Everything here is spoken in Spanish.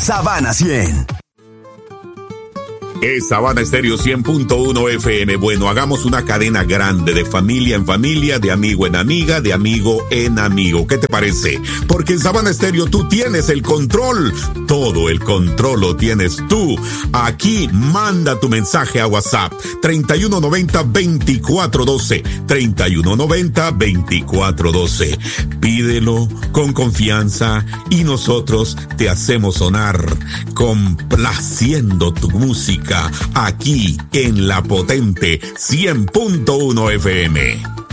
Sabana 100. Es Sabana Estéreo 100.1 FM. Bueno, hagamos una cadena grande de familia en familia, de amigo en amiga, de amigo en amigo. ¿Qué te parece? Porque en Sabana Estéreo tú tienes el control. Todo el control lo tienes tú. Aquí manda tu mensaje a WhatsApp 3190-2412. 3190-2412. Pídelo con confianza y nosotros te hacemos sonar complaciendo tu música aquí en la potente 100.1 FM.